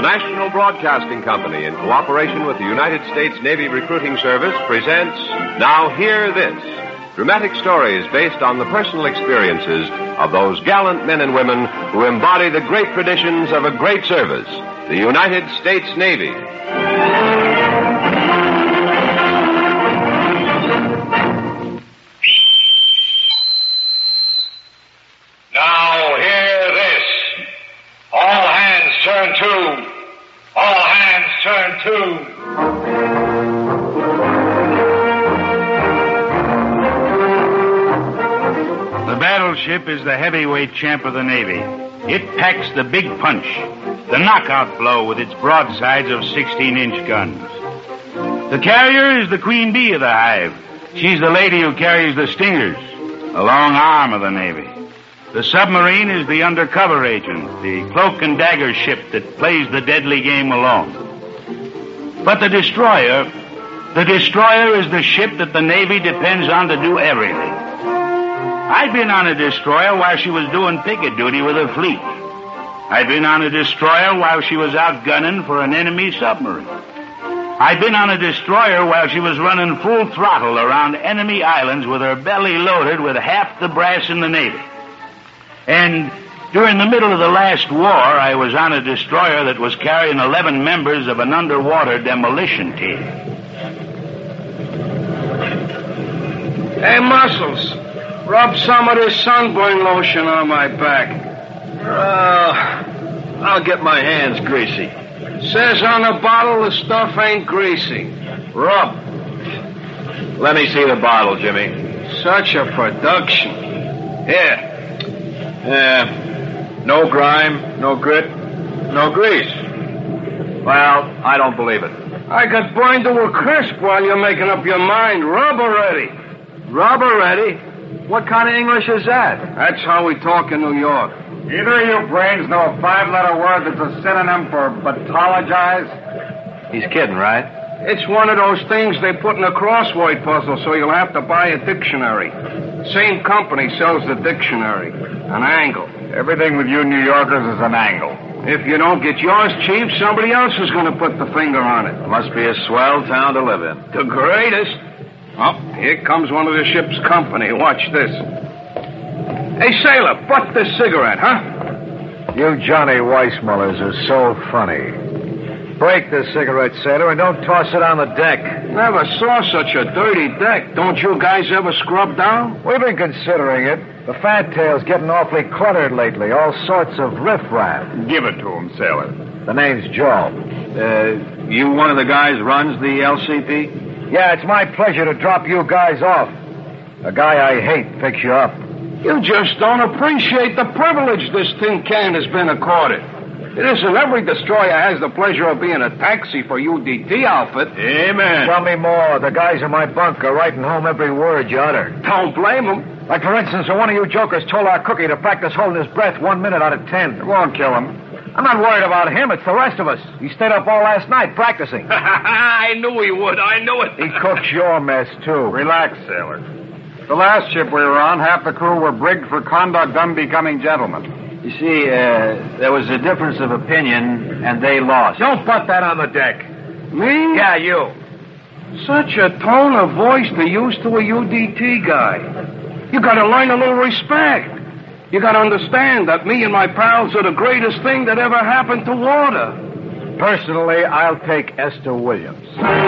National Broadcasting Company, in cooperation with the United States Navy Recruiting Service, presents Now Hear This, dramatic stories based on the personal experiences of those gallant men and women who embody the great traditions of a great service, the United States Navy. Now hear this. All hands turn to. All hands turn to. The battleship is the heavyweight champ of the Navy. It packs the big punch, the knockout blow with its broadsides of 16-inch guns. The carrier is the queen bee of the hive. She's the lady who carries the stingers, the long arm of the Navy. The submarine is the undercover agent, the cloak and dagger ship that plays the deadly game alone. But the destroyer is the ship that the Navy depends on to do everything. I've been on a destroyer while she was doing picket duty with her fleet. I've been on a destroyer while she was out gunning for an enemy submarine. I've been on a destroyer while she was running full throttle around enemy islands with her belly loaded with half the brass in the Navy. And during the middle of the last war, I was on a destroyer that was carrying 11 members of an underwater demolition team. Hey, Muscles, rub some of this sunburn lotion on my back. I'll get my hands greasy. Says on the bottle the stuff ain't greasy. Rub. Let me see the bottle, Jimmy. Such a production. Here. No grime, no grit, no grease. Well, I don't believe it. I got burned to a crisp while you're making up your mind. Rub already. Rub already? What kind of English is that? That's how we talk in New York. Either of you brains know a 5-letter word that's a synonym for batologize? He's kidding, right? It's one of those things they put in a crossword puzzle, so you'll have to buy a dictionary. Same company sells the dictionary. An angle. Everything with you New Yorkers is an angle. If you don't get yours cheap, somebody else is going to put the finger on it. Must be a swell town to live in. The greatest. Oh, here comes one of the ship's company. Watch this. Hey, sailor, butt this cigarette, huh? You Johnny Weissmullers are so funny. Break the cigarette, sailor, and don't toss it on the deck. Never saw such a dirty deck. Don't you guys ever scrub down? We've been considering it. The fat tail's getting awfully cluttered lately. All sorts of riffraff. Give it to him, sailor. The name's Joe. You one of the guys runs the LCP? Yeah, it's my pleasure to drop you guys off. A guy I hate picks you up. You just don't appreciate the privilege this tin can has been accorded. It isn't every destroyer has the pleasure of being a taxi for UDT outfit. Amen. Tell me more. The guys in my bunk are writing home every word you utter. Don't blame them. Like, for instance, when one of you jokers told our cookie to practice holding his breath 1 minute out of 10. It won't kill him. I'm not worried about him. It's the rest of us. He stayed up all last night practicing. I knew he would. I knew it. He cooks your mess, too. Relax, sailor. The last ship we were on, half the crew were brigged for conduct unbecoming gentlemen. You see, there was a difference of opinion, and they lost. Don't butt that on the deck. Me? Yeah, you. Such a tone of voice to use to a UDT guy. You gotta learn a little respect. You gotta understand that me and my pals are the greatest thing that ever happened to water. Personally, I'll take Esther Williams.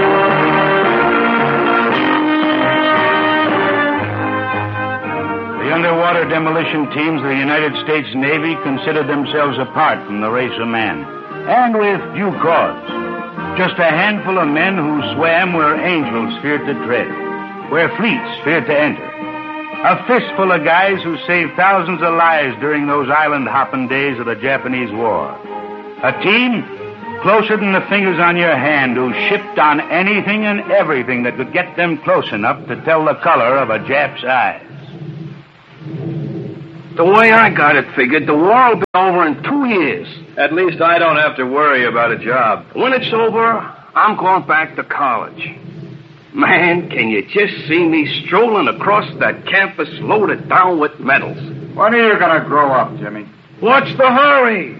The underwater demolition teams of the United States Navy considered themselves apart from the race of man, and with due cause. Just a handful of men who swam where angels feared to tread, where fleets feared to enter. A fistful of guys who saved thousands of lives during those island-hopping days of the Japanese War. A team closer than the fingers on your hand who shipped on anything and everything that could get them close enough to tell the color of a Jap's eyes. The way I got it figured, the war will be over in 2 years. At least I don't have to worry about a job. When it's over, I'm going back to college. Man, can you just see me strolling across that campus loaded down with medals? When are you going to grow up, Jimmy? What's the hurry?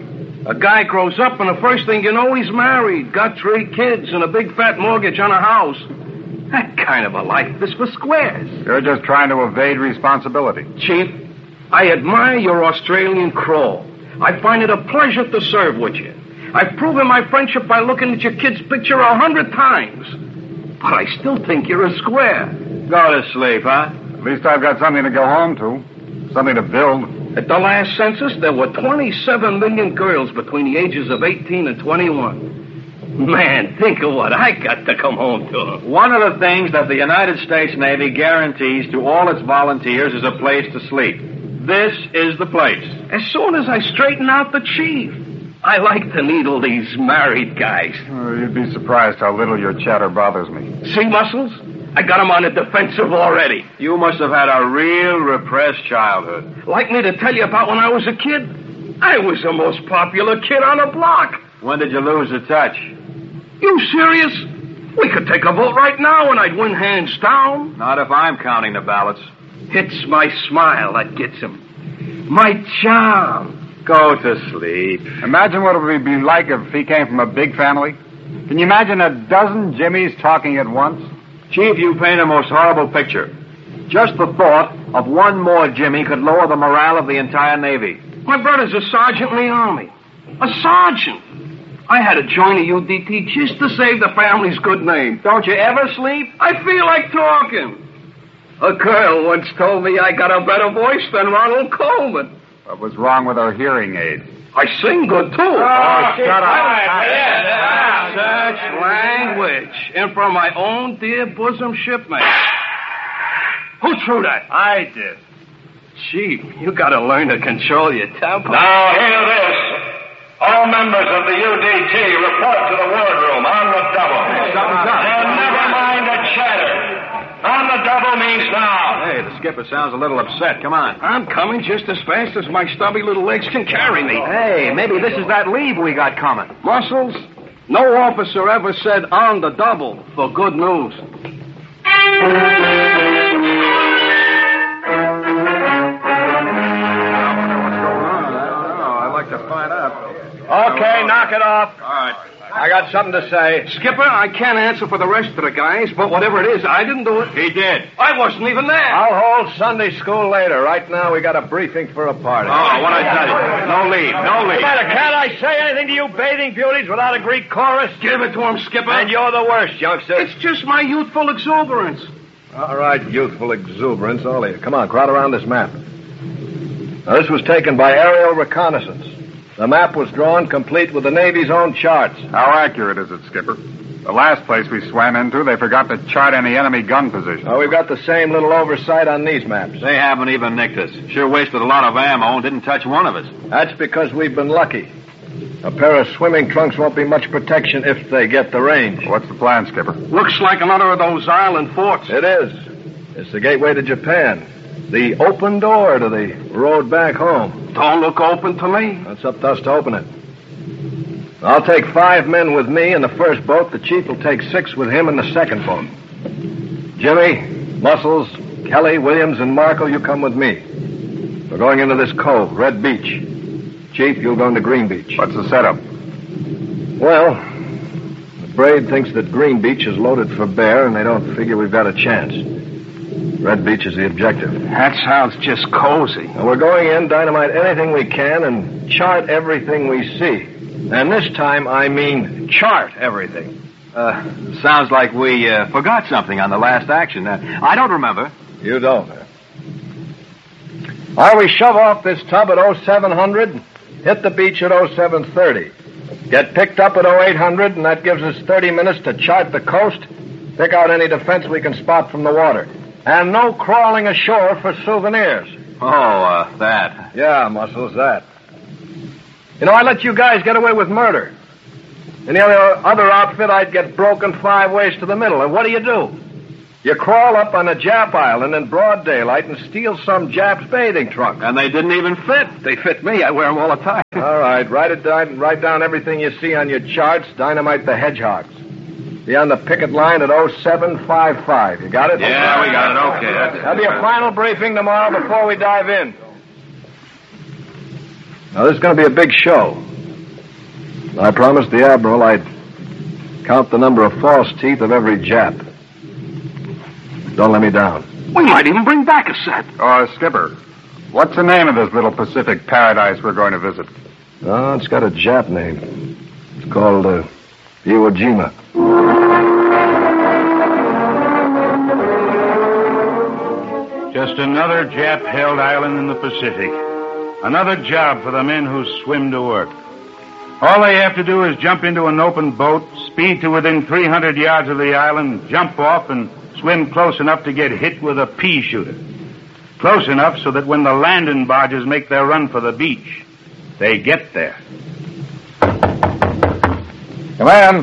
A guy grows up, and the first thing you know, he's married, got 3 kids, and a big fat mortgage on a house. That kind of a life is for squares. You're just trying to evade responsibility. Chief, I admire your Australian crawl. I find it a pleasure to serve with you. I've proven my friendship by looking at your kid's picture 100 times. But I still think you're a square. Go to sleep, huh? At least I've got something to go home to. Something to build. At the last census, there were 27 million girls between the ages of 18 and 21. Man, think of what I got to come home to. One of the things that the United States Navy guarantees to all its volunteers is a place to sleep. This is the place. As soon as I straighten out the chief, I like to needle these married guys. Oh, you'd be surprised how little your chatter bothers me. See, Muscles? I got him on the defensive already. You must have had a real repressed childhood. Like me to tell you about when I was a kid? I was the most popular kid on the block. When did you lose the touch? You serious? We could take a vote right now and I'd win hands down. Not if I'm counting the ballots. It's my smile that gets him. My charm. Go to sleep. Imagine what it would be like if he came from a big family. Can you imagine a dozen Jimmys talking at once? Chief, you paint a most horrible picture. Just the thought of one more Jimmy could lower the morale of the entire Navy. My brother's a sergeant in the Army. A sergeant. I had to join the UDT just to save the family's good name. Don't you ever sleep? I feel like talking. A girl once told me I got a better voice than Ronald Coleman. What was wrong with her hearing aid? I sing good, too. Oh, shut up. Such language. And from my own dear bosom shipmate. Who threw that? I did. Chief, you got to learn to control your temper. Now, hear this. All members of the UDT report to the wardroom on the double. Something's up. And never mind the chatter. On the double means now. Hey, the skipper sounds a little upset. Come on. I'm coming just as fast as my stubby little legs can carry me. Hey, maybe this is that leave we got coming. Muscles, no officer ever said on the double for good news. I'd like to find out. Okay, knock it off. All right. I got something to say. Skipper, I can't answer for the rest of the guys, but whatever it is, I didn't do it. He did. I wasn't even there. I'll hold Sunday school later. Right now, we got a briefing for a party. Oh, what I tell you. No leave. No leave. Can't I say anything to you bathing beauties without a Greek chorus? Give it to him, Skipper. And you're the worst, youngster. It's just my youthful exuberance. All right, youthful exuberance, all of you. Come on, crowd around this map. Now, this was taken by aerial reconnaissance. The map was drawn complete with the Navy's own charts. How accurate is it, Skipper? The last place we swam into, they forgot to chart any enemy gun position. Oh, we've got the same little oversight on these maps. They haven't even nicked us. Sure wasted a lot of ammo and didn't touch one of us. That's because we've been lucky. A pair of swimming trunks won't be much protection if they get the range. What's the plan, Skipper? Looks like another of those island forts. It is. It's the gateway to Japan. The open door to the road back home. Don't look open to me. It's up to us to open it. I'll take 5 men with me in the first boat. The chief will take 6 with him in the second boat. Jimmy, Muscles, Kelly, Williams, and Markle, you come with me. We're going into this cove, Red Beach. Chief, you'll go into Green Beach. What's the setup? Well, the Braid thinks that Green Beach is loaded for bear, and they don't figure we've got a chance. Red Beach is the objective. That sounds just cozy. Now, we're going in, dynamite anything we can, and chart everything we see. And this time, I mean chart everything. Sounds like we forgot something on the last action. I don't remember. You don't, huh? All right, we shove off this tub at 0700, hit the beach at 0730. Get picked up at 0800, and that gives us 30 minutes to chart the coast, pick out any defense we can spot from the water. And no crawling ashore for souvenirs. Oh, that. Yeah, Muscles, that. You know, I let you guys get away with murder. In the other outfit, I'd get broken 5 ways to the middle. And what do? You crawl up on a Jap island in broad daylight and steal some Jap's bathing trunk. And they didn't even fit. They fit me. I wear them all the time. All right, write down everything you see on your charts. Dynamite the hedgehogs. Be on the picket line at 0755. You got it? Yeah, we got it. Okay. That'll be a final briefing tomorrow before we dive in. Now, this is going to be a big show. I promised the Admiral I'd count the number of false teeth of every Jap. Don't let me down. We might even bring back a set. Oh, Skipper, what's the name of this little Pacific paradise we're going to visit? Oh, it's got a Jap name. It's called Iwo Jima. Just another Jap-held island in the Pacific. Another job for the men who swim to work. All they have to do is jump into an open boat, speed to within 300 yards of the island, jump off, and swim close enough to get hit with a pea shooter. Close enough so that when the landing barges make their run for the beach, they get there. Come in.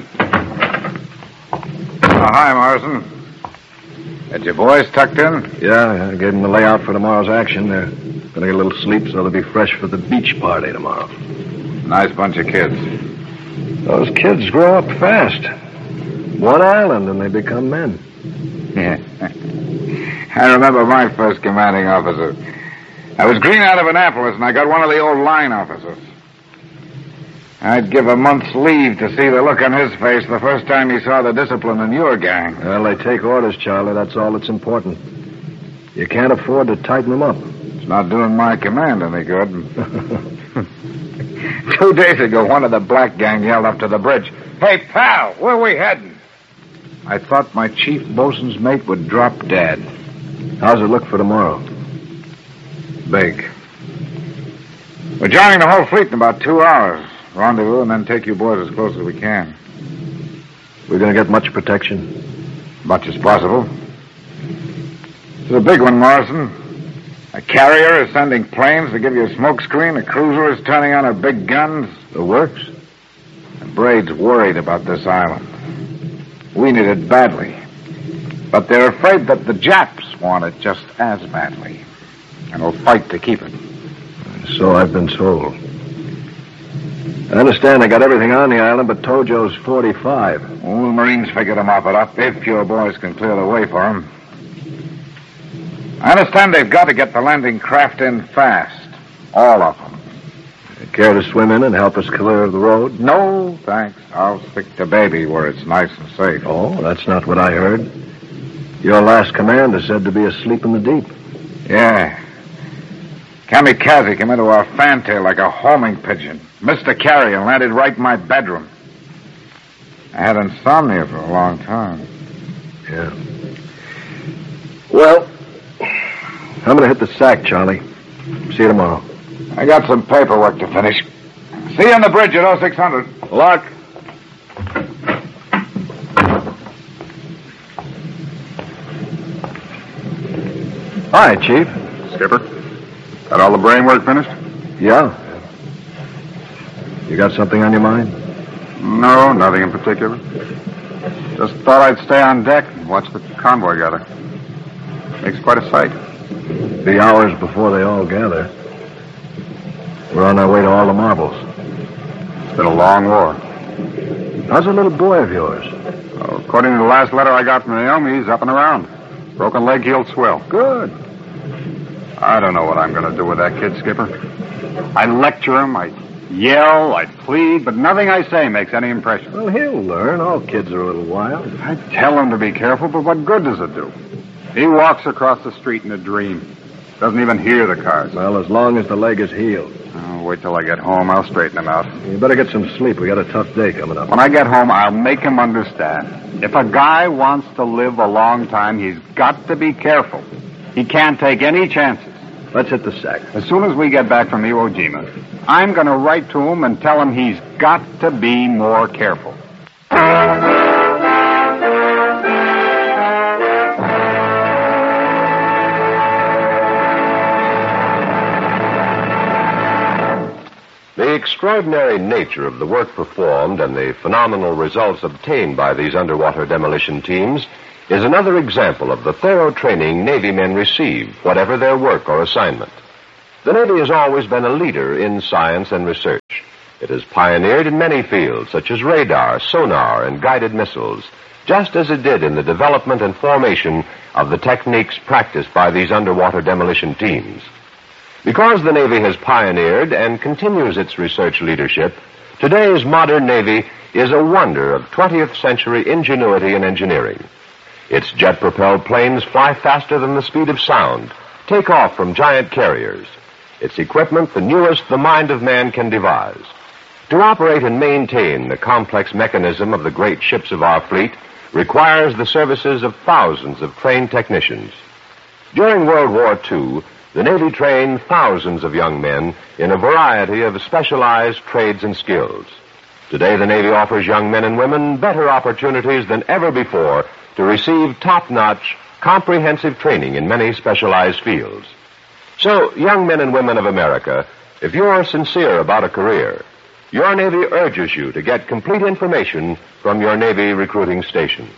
Oh, hi, Morrison. Had your boys tucked in? Yeah, I gave them the layout for tomorrow's action. They're going to get a little sleep so they'll be fresh for the beach party tomorrow. Nice bunch of kids. Those kids grow up fast. One island and they become men. Yeah. I remember my first commanding officer. I was green out of Annapolis, and I got one of the old line officers. I'd give a month's leave to see the look on his face the first time he saw the discipline in your gang. Well, they take orders, Charlie. That's all that's important. You can't afford to tighten them up. It's not doing my command any good. 2 days ago, one of the black gang yelled up to the bridge, "Hey, pal, where are we heading?" I thought my chief bosun's mate would drop dead. How's it look for tomorrow? Big. We're joining the whole fleet in about 2 hours. Rendezvous and then take you boys as close as we can. We're going to get much protection? Much as possible. This is a big one, Morrison. A carrier is sending planes to give you a smoke screen. A cruiser is turning on her big guns. The works? And Braid's worried about this island. We need it badly. But they're afraid that the Japs want it just as badly. And will fight to keep it. So I've been told. I understand they got everything on the island but Tojo's 45. Well, the Marines figure to mop it up if your boys can clear the way for them. I understand they've got to get the landing craft in fast. All of them. Care to swim in and help us clear the road? No, thanks. I'll stick to baby where it's nice and safe. Oh, that's not what I heard. Your last commander said to be asleep in the deep. Yeah. Kamikaze came into our fantail like a homing pigeon. Missed the carrier and landed right in my bedroom. I had insomnia for a long time. Yeah. Well, I'm going to hit the sack, Charlie. See you tomorrow. I got some paperwork to finish. See you on the bridge at 0600. Luck. Hi, Chief. Skipper, got all the brain work finished? Yeah. You got something on your mind? No, nothing in particular. Just thought I'd stay on deck and watch the convoy gather. Makes quite a sight. The hours before they all gather. We're on our way to all the marbles. It's been a long war. How's a little boy of yours? Well, according to the last letter I got from Naomi, he's up and around. Broken leg healed swell. Good. I don't know what I'm going to do with that kid, Skipper. I lecture him, I yell, I plead, but nothing I say makes any impression. Well, he'll learn. All kids are a little wild. I tell him to be careful, but what good does it do? He walks across the street in a dream. Doesn't even hear the cars. Well, as long as the leg is healed. I'll wait till I get home. I'll straighten him out. You better get some sleep. We got a tough day coming up. When I get home, I'll make him understand. If a guy wants to live a long time, he's got to be careful. He can't take any chances. Let's hit the sack. As soon as we get back from Iwo Jima, I'm going to write to him and tell him he's got to be more careful. The extraordinary nature of the work performed and the phenomenal results obtained by these underwater demolition teams is another example of the thorough training Navy men receive, whatever their work or assignment. The Navy has always been a leader in science and research. It has pioneered in many fields, such as radar, sonar, and guided missiles, just as it did in the development and formation of the techniques practiced by these underwater demolition teams. Because the Navy has pioneered and continues its research leadership, Today's modern Navy is a wonder of 20th century ingenuity and engineering. Its jet-propelled planes fly faster than the speed of sound, take off from giant carriers. Its equipment the newest the mind of man can devise. To operate and maintain the complex mechanism of the great ships of our fleet requires the services of thousands of trained technicians. During World War II, the Navy trained thousands of young men in a variety of specialized trades and skills. Today, the Navy offers young men and women better opportunities than ever before to receive top-notch, comprehensive training in many specialized fields. So, young men and women of America, if you're sincere about a career, your Navy urges you to get complete information from your Navy recruiting station.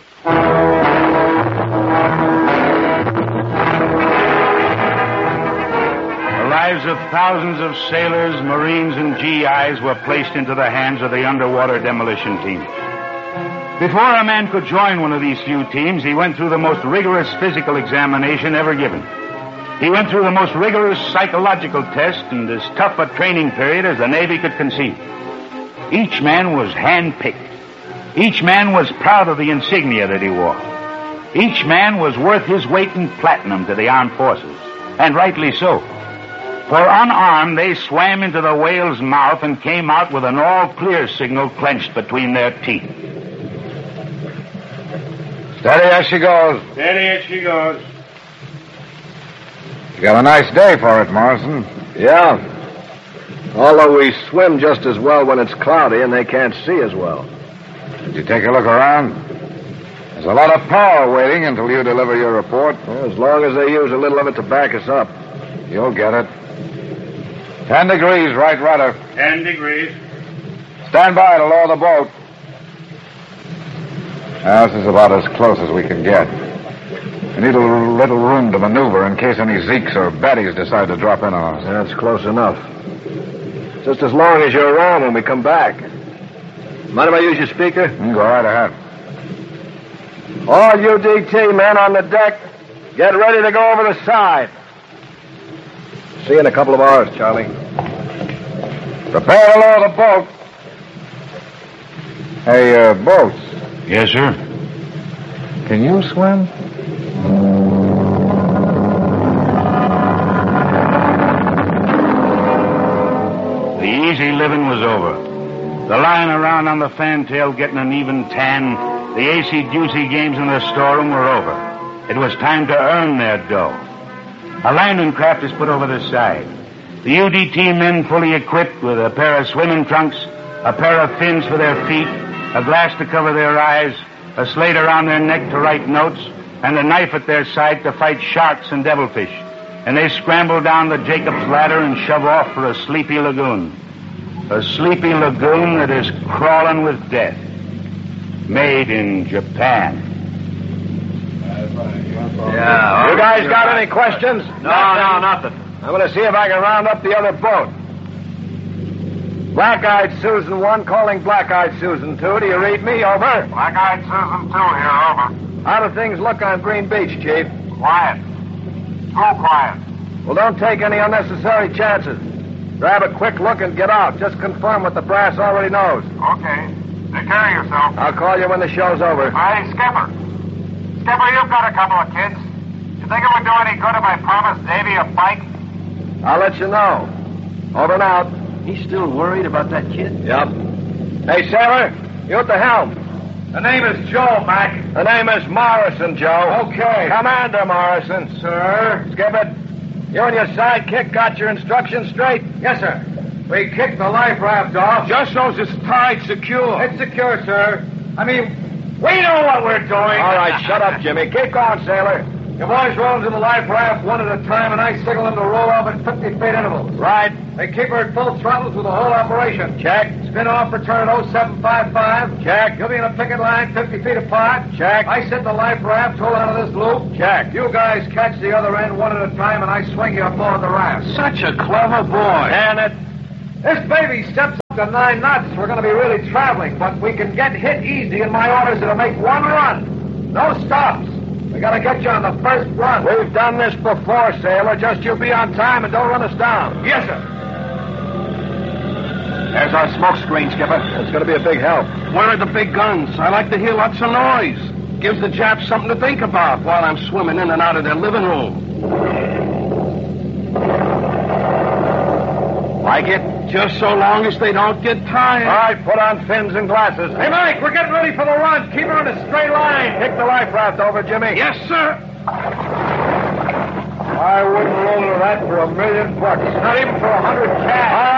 The lives of thousands of sailors, Marines, and GIs were placed into the hands of the underwater demolition team. Before a man could join one of these few teams, he went through the most rigorous physical examination ever given. He went through the most rigorous psychological test and as tough a training period as the Navy could conceive. Each man was hand-picked. Each man was proud of the insignia that he wore. Each man was worth his weight in platinum to the armed forces, and rightly so. For unarmed, they swam into the whale's mouth and came out with an all-clear signal clenched between their teeth. Steady as she goes. Steady as she goes. You got a nice day for it, Morrison. Yeah. Although we swim just as well when it's cloudy and they can't see as well. Did you take a look around? There's a lot of power waiting until you deliver your report. Well, as long as they use a little of it to back us up. You'll get it. 10 degrees, right rudder. 10 degrees. Stand by to lower the boat. Now, this is about as close as we can get. We need a little room to maneuver in case any Zeeks or Baddies decide to drop in on us. That's close enough. Just as long as you're around when we come back. Mind if I use your speaker? Go right ahead. All UDT men on the deck, get ready to go over the side. See you in a couple of hours, Charlie. Prepare to lower the boat. Hey, boats. Yes, sir. Can you swim? The easy living was over. The lying around on the fantail getting an even tan, the acey-deucey games in the storeroom were over. It was time to earn their dough. A landing craft is put over the side. The UDT men fully equipped with a pair of swimming trunks, a pair of fins for their feet, a glass to cover their eyes, a slate around their neck to write notes, and a knife at their side to fight sharks and devilfish. And they scramble down the Jacob's ladder and shove off for a sleepy lagoon. A sleepy lagoon that is crawling with death. Made in Japan. Yeah. You guys got any questions? No, nothing. I'm going to see if I can round up the other boat. Black-Eyed Susan 1 calling Black-Eyed Susan 2. Do you read me? Over. Black-Eyed Susan 2 here, over. How do things look on Green Beach, Chief? Quiet. Too quiet. Well, don't take any unnecessary chances. Grab a quick look and get out. Just confirm what the brass already knows. Okay. Take care of yourself. I'll call you when the show's over. Hey, Skipper. Skipper, you've got a couple of kids. You think it would do any good if I promised Davy a bike? I'll let you know. Over and out. He's still worried about that kid? Yep. Hey, sailor, you at the helm. The name is Joe, Mac. The name is Morrison, Joe. Okay. Commander Morrison. Sir? Skip it. You and your sidekick got your instructions straight? Yes, sir. We kicked the life raft off. Just so it's tied secure. It's secure, sir. I mean, we know what we're doing. All right, shut up, Jimmy. Keep going, sailor. You boys roll into the life raft one at a time, and I signal them to roll off at 50-feet intervals. Right. They keep her at full throttle through the whole operation. Check. Spin off, return at 0755. Check. You'll be in a picket line 50 feet apart. Check. I set the life raft, hold on to this loop. Check. You guys catch the other end one at a time, and I swing you aboard the raft. Such a clever boy. Can it? This baby steps up to 9 knots. We're going to be really traveling, but we can get hit easy, and my orders are to make one run. No stops. We got to get you on the first run. We've done this before, sailor. Just you be on time and don't run us down. Yes, sir. There's our smoke screen, Skipper. It's going to be a big help. Where are the big guns? I like to hear lots of noise. Gives the Japs something to think about while I'm swimming in and out of their living room. Like it? Just so long as they don't get tired. All right, put on fins and glasses. Hey, Mike, we're getting ready for the run. Keep her in a straight line. Kick the life raft over, Jimmy. Yes, sir. I wouldn't roll to that for $1,000,000. Not even for 100 cash.